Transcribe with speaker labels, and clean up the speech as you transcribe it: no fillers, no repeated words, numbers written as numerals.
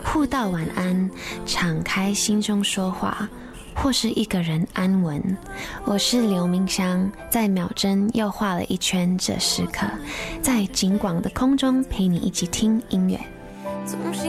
Speaker 1: 互道晚安，敞开心中说话，或是一个人安稳。我是刘明香，在秒针又画了一圈这时刻，在景广的空中陪你一起听音乐。